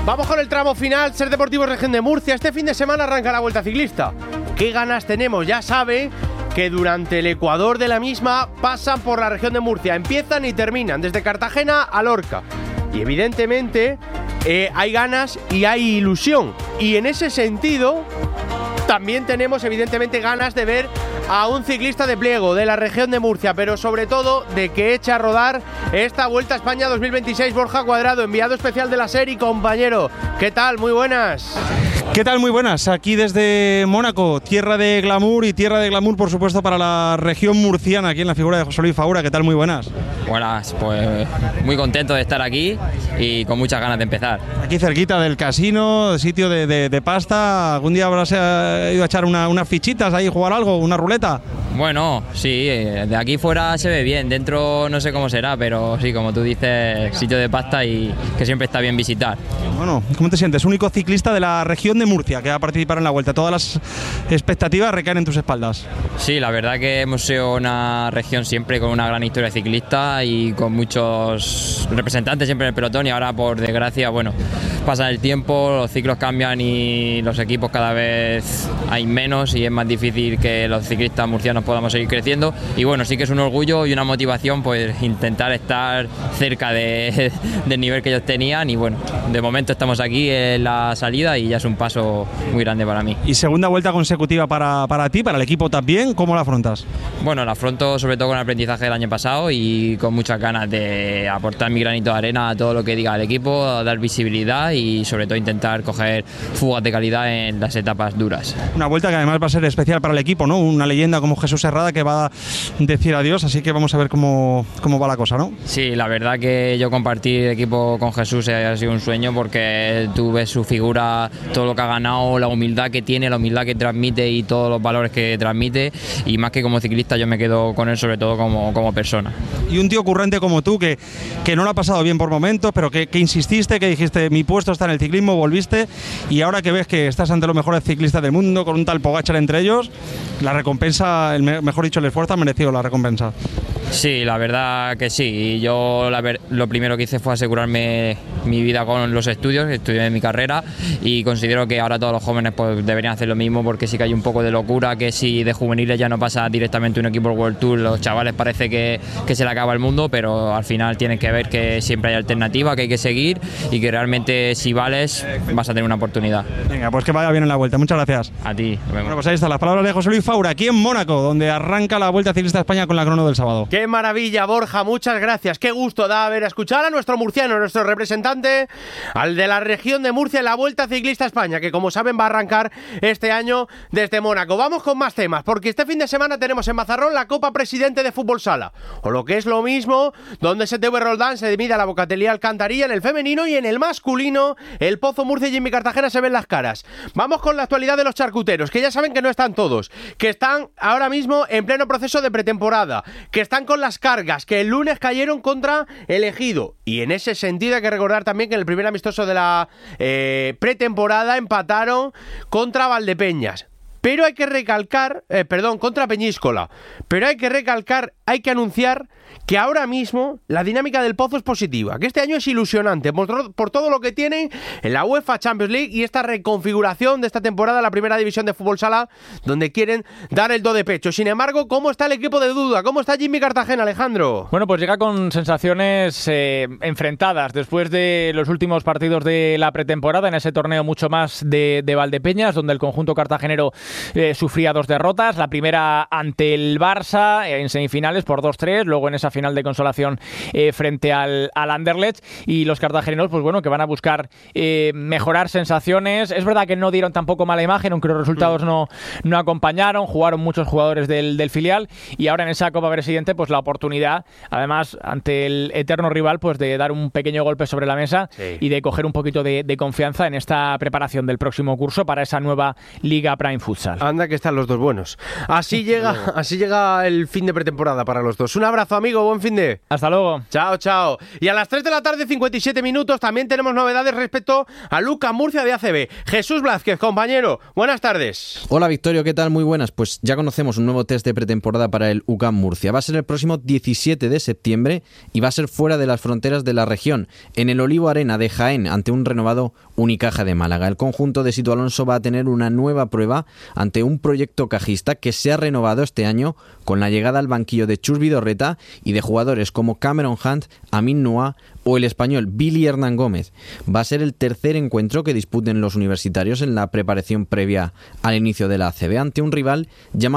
Vamos con el tramo final, Ser Deportivo Región de Murcia. Este fin de semana arranca la Vuelta Ciclista. ¿Qué ganas tenemos? Ya sabe que durante el ecuador de la misma pasan por la región de Murcia. Empiezan y terminan desde Cartagena a Lorca. Y evidentemente hay ganas y hay ilusión. Y en ese sentido también tenemos evidentemente ganas de ver a un ciclista de pliego de la región de Murcia, pero sobre todo de que eche a rodar esta Vuelta a España 2026. Borja Cuadrado, enviado especial de la SER y compañero. ¿Qué tal? Muy buenas. ¿Qué tal? Muy buenas. Aquí desde Mónaco, tierra de glamour y tierra de glamour, por supuesto, para la región murciana, aquí en la figura de José Luis Faura. ¿Qué tal? Muy buenas. Buenas, pues muy contento de estar aquí y con muchas ganas de empezar. Aquí cerquita del casino, sitio de pasta. ¿Algún día habrás ido a echar unas fichitas ahí, jugar algo, una ruleta? Bueno, sí, de aquí fuera se ve bien, dentro no sé cómo será, pero sí, como tú dices, sitio de pasta y que siempre está bien visitar. Bueno, ¿cómo te sientes? Único ciclista de la región de Murcia que va a participar en la Vuelta. Todas las expectativas recaen en tus espaldas. Sí, la verdad que hemos sido una región siempre con una gran historia ciclista y con muchos representantes siempre en el pelotón, y ahora, por desgracia, bueno, pasa el tiempo, los ciclos cambian y los equipos cada vez hay menos y es más difícil que los ciclistas murcianos podamos seguir creciendo. Y bueno, sí que es un orgullo y una motivación pues intentar estar cerca del nivel que ellos tenían, y bueno, de momento estamos aquí en la salida y ya es un paso muy grande para mí. Y segunda vuelta consecutiva para ti, para el equipo también. ¿Cómo la afrontas? Bueno, la afronto sobre todo con el aprendizaje del año pasado y con muchas ganas de aportar mi granito de arena a todo lo que diga el equipo, a dar visibilidad y sobre todo intentar coger fugas de calidad en las etapas duras. Una vuelta que además va a ser especial para el equipo, ¿no? Una leyenda como Jesús Herrada que va a decir adiós, así que vamos a ver cómo va la cosa, ¿no? Sí, la verdad que yo compartir equipo con Jesús ha sido un sueño, porque tú ves su figura, todo lo que ha ganado, la humildad que tiene, la humildad que transmite y todos los valores que transmite, y más que como ciclista yo me quedo con él sobre todo como persona. Y un tío ocurrente como tú que no lo ha pasado bien por momentos, pero que insististe, que dijiste mi puesto está en el ciclismo, volviste, y ahora que ves que estás ante los mejores ciclistas del mundo, con un tal Pogačar entre ellos, la recompensa, mejor dicho, el esfuerzo ha merecido la recompensa. Sí, la verdad que sí. Y yo lo primero que hice fue asegurarme mi vida con los estudios, estudié mi carrera, y considero que ahora todos los jóvenes pues deberían hacer lo mismo, porque sí que hay un poco de locura, que si de juveniles ya no pasa directamente un equipo World Tour, los chavales parece que se le acaba el mundo, pero al final tienes que ver que siempre hay alternativa, que hay que seguir y que realmente si vales vas a tener una oportunidad. Venga, pues que vaya bien en la vuelta. Muchas gracias. A ti. Bueno, pues ahí están las palabras de José Luis Faura, aquí en Mónaco, donde arranca la Vuelta Ciclista a España con la crono del sábado. ¡Qué maravilla, Borja! Muchas gracias. Qué gusto da haber escuchado a nuestro murciano, nuestro representante, al de la región de Murcia en la Vuelta Ciclista a España, que como saben va a arrancar este año desde Mónaco. Vamos con más temas, porque este fin de semana tenemos en Mazarrón la Copa Presidente de Fútbol Sala, o lo que es lo mismo, donde STV Roldán se divide a la Bocatelía Alcantarilla en el femenino, y en el masculino el Pozo Murcia y Jimmy Cartagena se ven las caras. Vamos con la actualidad de los charcuteros, que ya saben que no están todos, que están ahora mismo en pleno proceso de pretemporada, que están con las cargas, que el lunes cayeron contra el Ejido, y en ese sentido hay que recordar también que en el primer amistoso de la pretemporada empataron contra Valdepeñas. Pero hay que recalcar, contra Peñíscola, pero hay que recalcar, hay que anunciar que ahora mismo la dinámica del Pozo es positiva, que este año es ilusionante por todo lo que tienen en la UEFA Champions League y esta reconfiguración de esta temporada, la primera división de fútbol sala, donde quieren dar el do de pecho. Sin embargo, ¿cómo está el equipo de duda? ¿Cómo está Jimmy Cartagena, Alejandro? Bueno, pues llega con sensaciones enfrentadas después de los últimos partidos de la pretemporada, en ese torneo mucho más de Valdepeñas, donde el conjunto cartagenero sufría 2 derrotas, la primera ante el Barça en semifinales por 2-3, luego en esa final de consolación frente al Anderlecht, y los cartageneros pues bueno, que van a buscar mejorar sensaciones. Es verdad que no dieron tampoco mala imagen, aunque los resultados no acompañaron, jugaron muchos jugadores del filial, y ahora en esa Copa Presidente pues la oportunidad, además ante el eterno rival, pues de dar un pequeño golpe sobre la mesa, sí, y de coger un poquito de confianza en esta preparación del próximo curso para esa nueva Liga Prime Futsal. futsal. Anda que están los dos buenos. Así llega el fin de pretemporada para los dos. Un abrazo, amigo, buen fin de. Hasta luego. Chao, chao. Y a las 3 de la tarde, 57 minutos, también tenemos novedades respecto a UCAM Murcia de ACB. Jesús Blázquez, compañero, buenas tardes. Hola Victorio, ¿qué tal? Muy buenas. Pues ya conocemos un nuevo test de pretemporada para el UCAM Murcia. Va a ser el próximo 17 de septiembre y va a ser fuera de las fronteras de la región, en el Olivo Arena de Jaén, ante un renovado Unicaja de Málaga. El conjunto de Sito Alonso va a tener una nueva prueba ante un proyecto cajista que se ha renovado este año con la llegada al banquillo de Chus Vidorreta y de jugadores como Cameron Hunt, Amin Noah o el español Billy Hernán Gómez. Va a ser el tercer encuentro que disputen los universitarios en la preparación previa al inicio de la ACB ante un rival llamado